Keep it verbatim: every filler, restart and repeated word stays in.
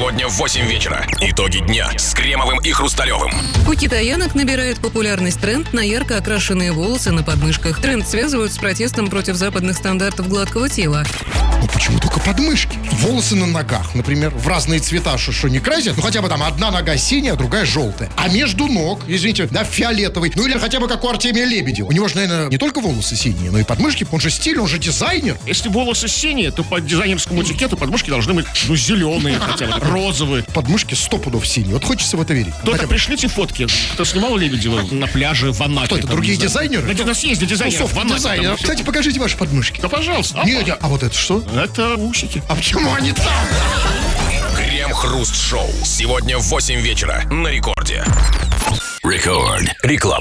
Сегодня в восемь вечера. Итоги дня с Кремовым и Хрусталевым. У китаянок набирает популярность тренд на ярко окрашенные волосы на подмышках. Тренд связывают с протестом против западных стандартов гладкого тела. Ну почему только подмышки? Волосы на ногах, например, в разные цвета, что, что не красят, ну хотя бы там одна нога синяя, другая желтая. А между ног, извините, да, фиолетовый. Ну или хотя бы как у Артемия Лебедева. У него же, наверное, не только волосы синие, но и подмышки. Он же стиль, он же дизайнер. Если волосы синие, то по дизайнерскому этикету подмышки должны быть, ну, зеленые хотя бы, розовые. Подмышки сто пудов синие. Вот хочется в это верить. Кто-то Хотя бы. пришлите фотки. Кто снимал Лебедева на пляже в Анапе? Кто это, там, другие не знаю. дизайнеры? Да, у нас есть дизайнеры в Анапе. Дизайнер. Там, Кстати, покажите ваши подмышки. да, пожалуйста. Нет, а вот это что? Это усики. А почему они там? Крем-хруст шоу. Сегодня в восемь вечера на Рекорде. Рекорд. Реклама.